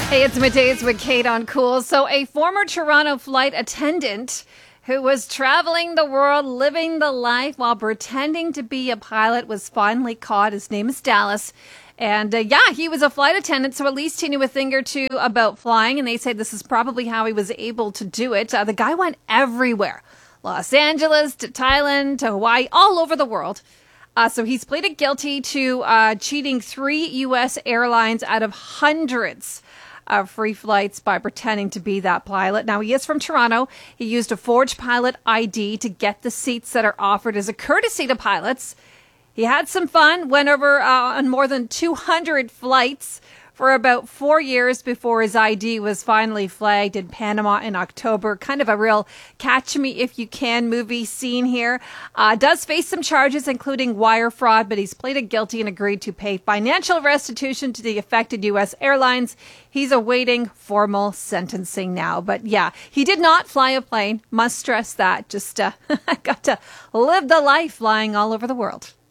Hey, it's Middays with Kate on Cool. So a former Toronto flight attendant who was traveling the world, living the life while pretending to be a pilot was finally caught. His name is Dallas. And he was a flight attendant, so at least he knew a thing or two about flying. And they say this is probably how he was able to do it. The guy went everywhere. Los Angeles to Thailand to Hawaii, all over the world. So he's pleaded guilty to cheating 3 U.S. airlines out of hundreds of free flights by pretending to be that pilot. Now, he is from Toronto. He used a forged pilot ID to get the seats that are offered as a courtesy to pilots. He had some fun, went over on more than 200 flights for about 4 years before his ID was finally flagged in Panama in October. Kind of a real catch me if you can movie scene here. Does face some charges, including wire fraud, but he's pleaded guilty and agreed to pay financial restitution to the affected U.S. airlines. He's awaiting formal sentencing now. But yeah, he did not fly a plane. Must stress that. Just got to live the life flying all over the world.